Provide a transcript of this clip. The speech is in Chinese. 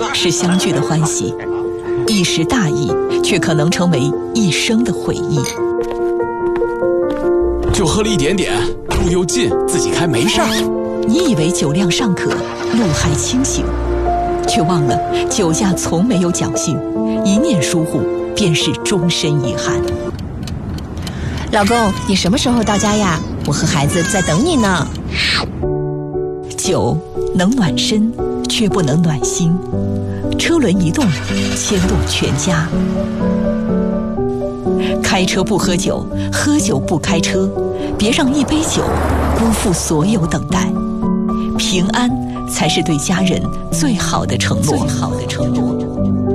是相聚的欢喜，一时大意却可能成为一生的回忆。 就喝了一点点，路又近，自己开没事儿。 你以为酒量尚可，路还清醒，却忘了酒驾从没有侥幸，一念疏忽便是终身遗憾。 老公，你什么时候到家呀？我和孩子在等你呢。 酒能暖身，却不能暖心。车轮一动，牵动全家。开车不喝酒，喝酒不开车，别让一杯酒辜负所有等待。平安才是对家人最好的承诺。